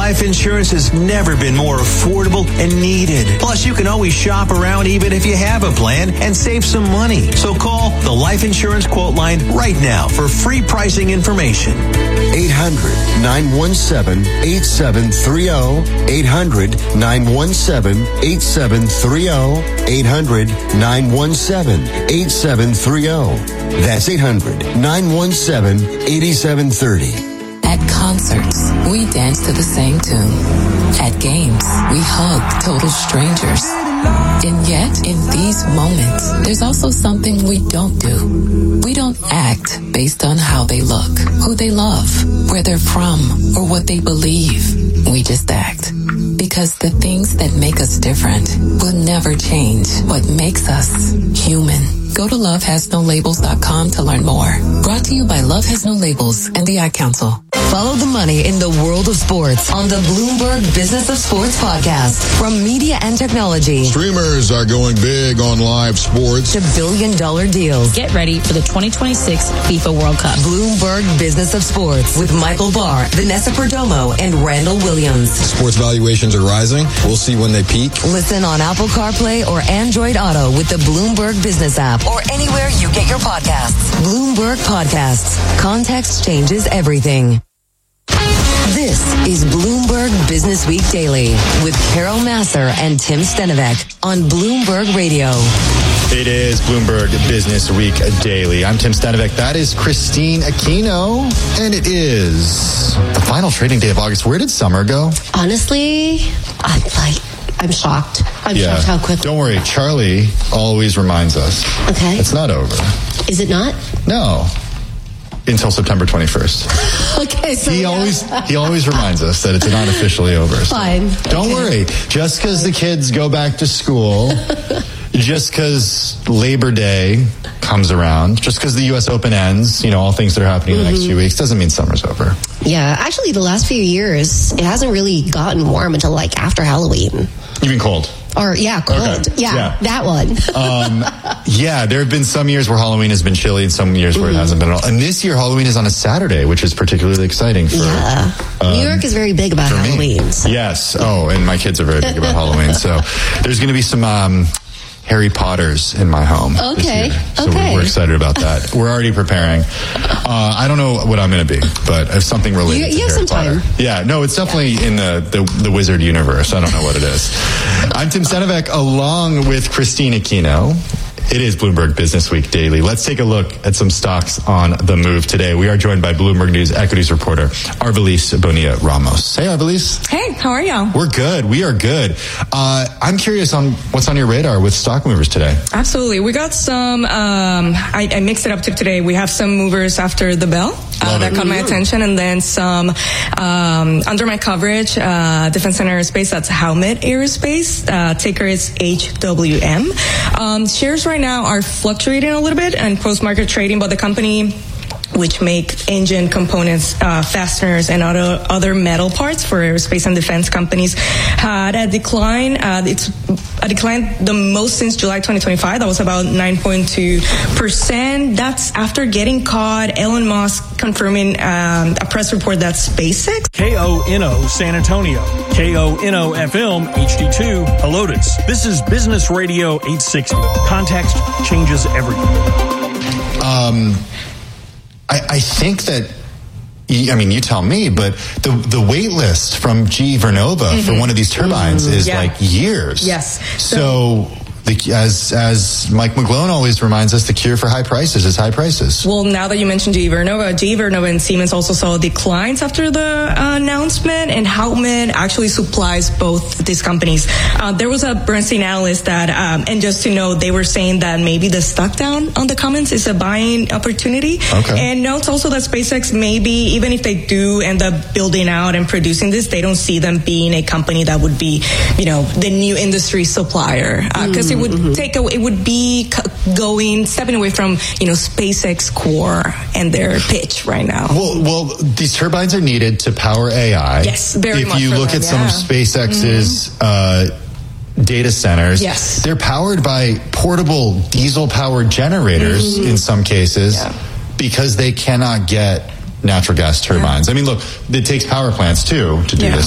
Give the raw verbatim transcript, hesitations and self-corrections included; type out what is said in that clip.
life insurance has never been more affordable and needed. Plus, you can always shop around even if you have a plan and save some money. So call the Life Insurance Quote Line right now for free pricing information. eight hundred, nine one seven, eight seven three zero. eight hundred, nine one seven, eight seven three zero. eight hundred, nine one seven, eight seven three zero. That's eight hundred, nine one seven, eight seven three zero. At concerts, we dance to the same tune. At games, we hug total strangers. And yet, in these moments, there's also something we don't do. We don't act based on how they look, who they love, where they're from, or what they believe. We just act. Because the things that make us different will never change what makes us human. Go to love has no labels dot com to learn more. Brought to you by Love Has No Labels and the Ad Council. Follow the money in the world of sports on the Bloomberg Business of Sports podcast from media and technology. Streamers are going big on live sports. To billion dollar deals. Get ready for the twenty twenty-six FIFA World Cup. Bloomberg Business of Sports with Michael Barr, Vanessa Perdomo, and Randall Williams. Sports valuations are rising. We'll see when they peak. Listen on Apple CarPlay or Android Auto with the Bloomberg Business app or anywhere you get your podcasts. Bloomberg Podcasts. Context changes everything. This is Bloomberg Business Week Daily with Carol Masser and Tim Stenovec on Bloomberg Radio. It is Bloomberg Business Week Daily. I'm Tim Stenovec. That is Christine Aquino. And it is the final trading day of August. Where did summer go? Honestly, I'm like, I'm shocked. I'm yeah. shocked how quickly. Don't worry. Charlie always reminds us. Okay. It's not over. Is it not? No. Until September twenty-first. Okay, so he yeah. always he always reminds us that it's not officially over. So fine. Don't okay. worry. Just because the kids go back to school, just because Labor Day comes around, just because the U S Open ends, you know, all things that are happening in the next few weeks, doesn't mean summer's over. Yeah, actually, the last few years, it hasn't really gotten warm until like after Halloween. You mean cold? Or, yeah, cold. Okay. Yeah, yeah, that one. um, yeah, there have been some years where Halloween has been chilly and some years where mm-hmm. it hasn't been at all. And this year, Halloween is on a Saturday, which is particularly exciting for... Yeah. Um, New York is very big about Halloween. So. Yes. Oh, and my kids are very big about Halloween. So there's going to be some... Um, Harry Potters in my home. Okay. So okay. we're, we're excited about that. We're already preparing. Uh, I don't know what I'm going to be, but it's something related you, to you have Harry some Potter. time. Yeah, no, it's definitely yeah. in the, the, the wizard universe. I don't know what it is. I'm Tim Stenovec along with Christine Aquino. It is Bloomberg Business Week Daily. Let's take a look at some stocks on the move today. We are joined by Bloomberg News equities reporter Arvilis Bonilla Ramos. Hey, Arvilis. Hey, how are y'all? We're good. We are good. Uh, I'm curious on what's on your radar with stock movers today. Absolutely. We got some, um, I, I mixed it up to today. We have some movers after the bell uh, that caught my attention, and then some um, under my coverage, uh, Defense and Aerospace. That's Howmet Aerospace. Uh, ticker is H W M. Um, shares right now are fluctuating a little bit and post-market trading, but the company, which make engine components, uh, fasteners, and other other metal parts for aerospace and defense companies, had a decline. Uh, it's a decline the most since July twenty twenty-five. That was about nine point two percent. That's after getting caught. Elon Musk confirming um, a press report that SpaceX. K O N O San Antonio. K O N O F M H D two Helotes. This is Business Radio eight sixty. Context changes everything. Um... I, I think that, I mean, you tell me, but the the wait list from G E Vernova mm-hmm. for one of these turbines mm-hmm. is yeah. like years. Yes. So, so the, as as Mike McGlone always reminds us, the cure for high prices is high prices. Well, now that you mentioned G E Vernova, G E Vernova and Siemens also saw declines after the uh, announcement, and Howmet actually supplies both these companies. Uh, there was a Bernstein analyst that, um, and just to know, they were saying that maybe the stock down on the comments is a buying opportunity. Okay. And notes also that SpaceX maybe, even if they do end up building out and producing this, they don't see them being a company that would be, you know, the new industry supplier. Because uh, mm. it would mm-hmm. take a, it would be going stepping away from, you know, SpaceX core and their pitch right now. Well, well, these turbines are needed to power A I. Yes, very if much. If you look them, at some yeah. of SpaceX's mm-hmm. uh, data centers, yes. they're powered by portable diesel-powered generators mm-hmm. in some cases yeah. because they cannot get natural gas turbines. Yeah. I mean, look, it takes power plants too to do yeah. this.